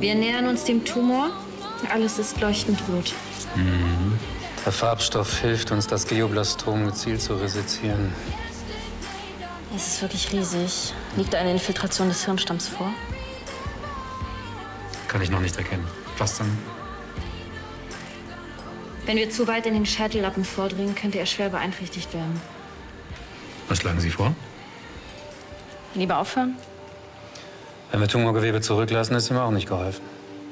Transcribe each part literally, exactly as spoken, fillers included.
Wir nähern uns dem Tumor. Alles ist leuchtend rot. Mhm. Der Farbstoff hilft uns, das Glioblastom gezielt zu resizieren. Es ist wirklich riesig. Liegt eine Infiltration des Hirnstamms vor? Kann ich noch nicht erkennen. Was dann? Wenn wir zu weit in den Schädellappen vordringen, könnte er schwer beeinträchtigt werden. Was schlagen Sie vor? Lieber aufhören? Wenn wir Tumorgewebe zurücklassen, ist ihm auch nicht geholfen.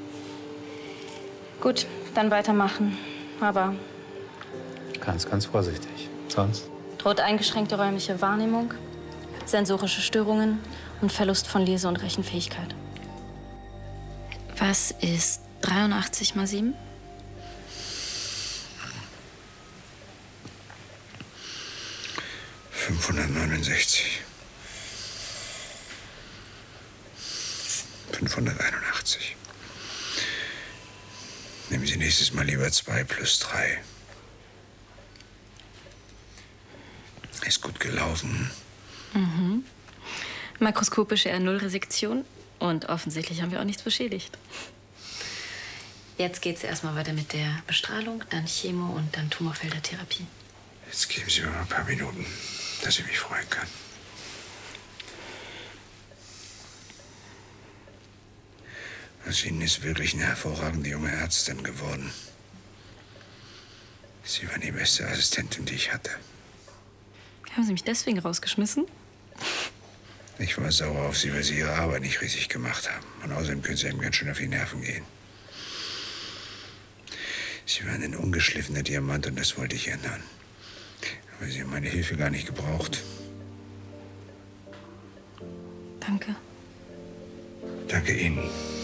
Gut, dann weitermachen. Aber Ganz, ganz vorsichtig. Sonst? droht eingeschränkte räumliche Wahrnehmung, sensorische Störungen und Verlust von Lese- und Rechenfähigkeit. Was ist dreiundachtzig mal sieben? fünfhundertneunundsechzig. fünfhunderteinundachtzig. Nehmen Sie nächstes Mal lieber zwei plus drei. Ist gut gelaufen. Mhm. Makroskopische R null Resektion und offensichtlich haben wir auch nichts beschädigt. Jetzt geht's erstmal weiter mit der Bestrahlung, dann Chemo und dann Tumorfeldertherapie. Jetzt geben Sie mir mal ein paar Minuten, dass ich mich freuen kann. Aus Ihnen ist wirklich eine hervorragende junge Ärztin geworden. Sie war die beste Assistentin, die ich hatte. Haben Sie mich deswegen rausgeschmissen? Ich war sauer auf Sie, weil Sie Ihre Arbeit nicht richtig gemacht haben. Und außerdem können Sie einem ganz schön auf die Nerven gehen. Sie waren ein ungeschliffener Diamant und das wollte ich ändern. Aber Sie haben meine Hilfe gar nicht gebraucht. Danke. Danke Ihnen.